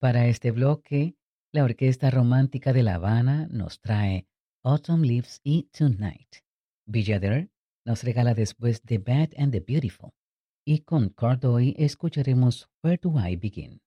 Para este bloque, la Orquesta Romántica de La Habana nos trae Autumn Leaves y Tonight. Villader nos regala después The Bad and the Beautiful. Y con Cordoy escucharemos Where Do I Begin.